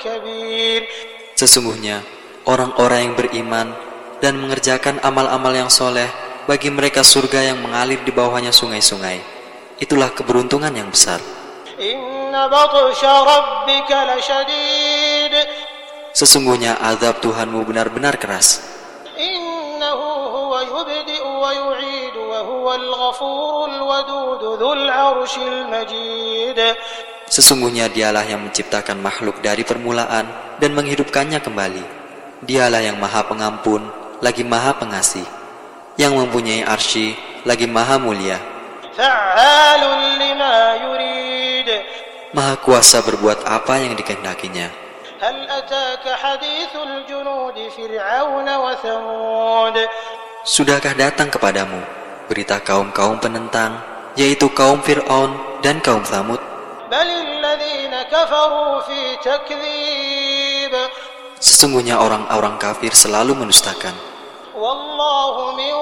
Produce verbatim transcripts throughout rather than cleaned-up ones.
الكبير. Sesungguhnya orang-orang yang beriman dan mengerjakan amal-amal yang soleh, bagi mereka surga yang mengalir di bawahnya sungai-sungai. Itulah keberuntungan yang besar. Inna batsha rabbika lasyadid. Sesungguhnya azab Tuhanmu benar-benar keras. Innahu huwa yubdi'u wa yu'idu wa huwal ghafurul wadud dzul 'arsyil majid. Sesungguhnya dialah yang menciptakan makhluk dari permulaan dan menghidupkannya kembali. Dialah yang maha pengampun, lagi maha pengasih, yang mempunyai arsy, lagi maha mulia. Fa'alun lima yurid. Maha kuasa berbuat apa yang dikehendakinya. Hal ataka hadithul junud fir'aun wa thamud. Sudahkah datang kepadamu berita kaum-kaum penentang, yaitu kaum Fir'aun dan kaum Thamud? Balil ladzina kafaru fi takdzib. Sesungguhnya orang-orang kafir selalu mendustakan. Wallahu min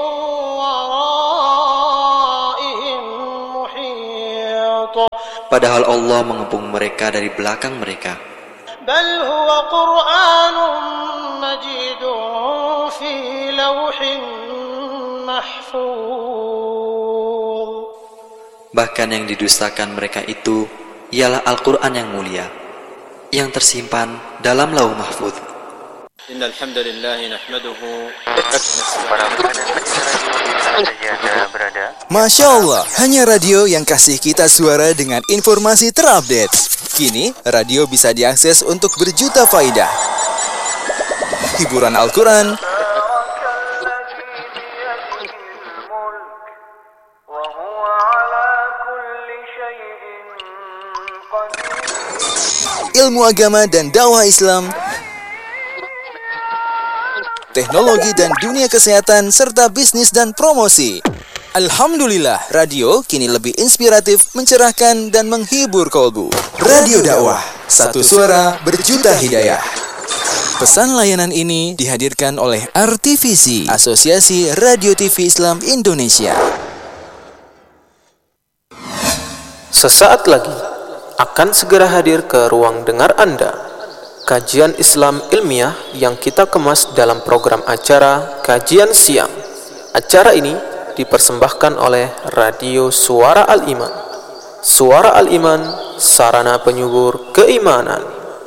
waraihim muhit. Padahal Allah mengepung mereka dari belakang mereka. Bal huwa Qur'anun majidun fi lawhin mahfuz. Bahkan yang didustakan mereka itu ialah Al-Quran yang mulia, yang tersimpan dalam lauh mahfuz. Innal hamdalillah nahmaduhu. Masya Allah, hanya radio yang kasih kita suara dengan informasi terupdate. Kini, radio bisa diakses untuk berjuta faidah. Hiburan Al-Quran, ilmu agama dan dakwah Islam, teknologi dan dunia kesehatan, serta bisnis dan promosi. Alhamdulillah, radio kini lebih inspiratif, mencerahkan, dan menghibur kolbu. Radio dakwah, satu suara berjuta hidayah. Pesan layanan ini dihadirkan oleh R T V C, Asosiasi Radio T V Islam Indonesia. Sesaat lagi akan segera hadir ke ruang dengar Anda, kajian Islam ilmiah yang kita kemas dalam program acara Kajian Siang. Acara ini dipersembahkan oleh Radio Suara Al-Iman. Suara Al-Iman, sarana penyubur keimanan.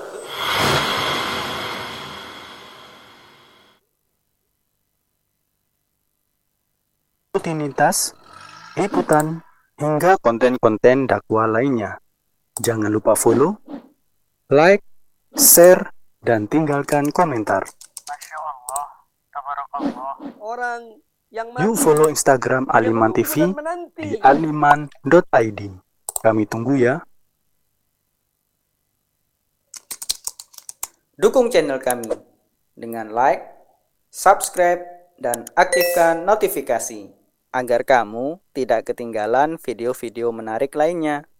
Rutinitas, liputan, hingga konten-konten dakwah lainnya. Jangan lupa follow, like, share, dan tinggalkan komentar. Masya Allah, tabarakallah. Orang yang Yuk follow Instagram Aliman T V di aliman dot i d. Kami tunggu ya. Dukung channel kami dengan like, subscribe, dan aktifkan notifikasi agar kamu tidak ketinggalan video-video menarik lainnya.